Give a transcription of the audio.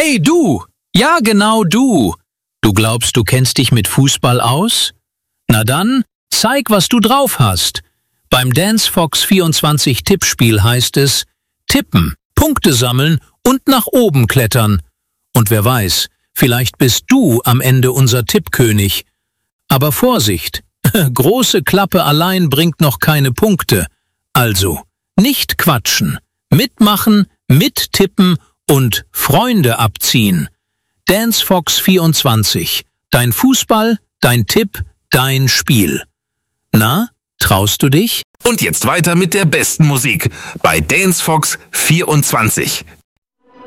Hey du! Ja, genau du! Du glaubst, du kennst dich mit Fußball aus? Na dann, zeig, was du drauf hast. Beim DanceFox 24 Tippspiel heißt es tippen, Punkte sammeln und nach oben klettern. Und wer weiß, vielleicht bist du am Ende unser Tippkönig. Aber Vorsicht, große Klappe allein bringt noch keine Punkte. Also, nicht quatschen, mitmachen, mittippen und Freunde abziehen. DanceFox 24, dein Fußball, dein Tipp, dein Spiel. Na, traust du dich? Und jetzt weiter mit der besten Musik bei DanceFox 24.